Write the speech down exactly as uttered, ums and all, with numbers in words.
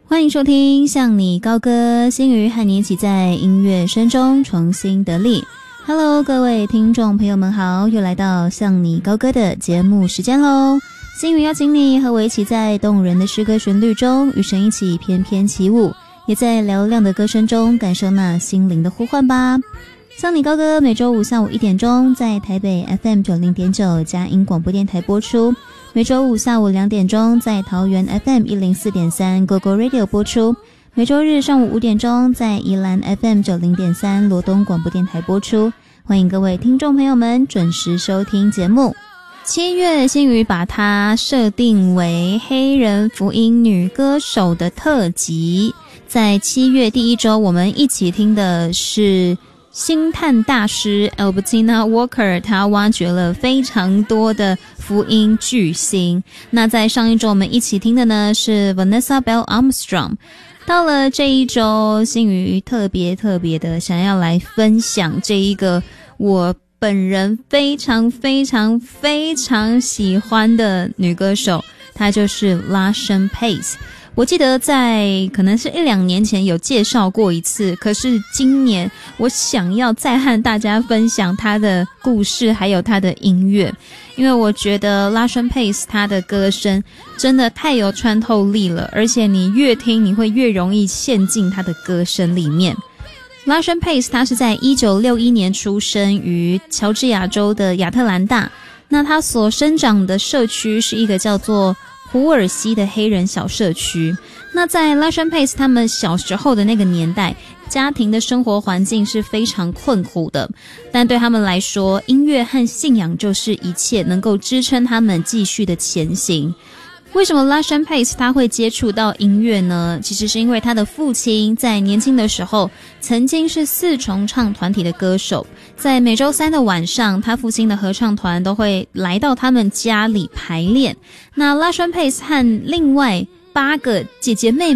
欢迎收听向你高歌，心瑜和你一起在音乐声中重新得力。Hello， 各位听众朋友们好，又来到向你高歌的节目时间咯。心瑜邀请你和我一起在动人的诗歌旋律中与神一起翩翩起舞，也在嘹亮的歌声中感受那心灵的呼唤吧。向你高歌每周五下午一点钟在台北 F M 九十点九 佳音广播电台播出，每周五下午两点钟在桃园 F M 一零四点三 Go Go Radio 播出，每周日上午五点钟在宜兰 F M 九十点三 罗东广播电台播出。欢迎各位听众朋友们准时收听节目。七月心瑜把它设定为黑人福音女歌手的特辑，在七月第一周我们一起听的是星探大师 Albertina Walker， 他挖掘了非常多的福音巨星。那在上一周我们一起听的呢是 Vanessa Bell Armstrong。到了这一周，心瑜特别特别的想要来分享这一个我本人非常非常非常喜欢的女歌手，她就是 Lashawn Pace。我记得在可能是一两年前有介绍过一次，可是今年我想要再和大家分享她的故事还有她的音乐，因为我觉得 Lashawn Pace 她的歌声真的太有穿透力了，而且你越听你会越容易陷进她的歌声里面。Lashawn Pace 她是在一九六一年出生于乔治亚州的亚特兰大，那她所生长的社区是一个叫做普尔西的黑人小社区。那在 Lashawn Pace 他们小时候的那个年代，家庭的生活环境是非常困苦的，但对他们来说，音乐和信仰就是一切能够支撑他们继续的前行。为什么 Lashawn Pace 他会接触到音乐呢？其实是因为他的父亲在年轻的时候曾经是四重唱团体的歌手，在每周三的晚上，他父亲的合唱团都会来到他们家里排练。那 Lashawn Pace 和另外八个姐姐妹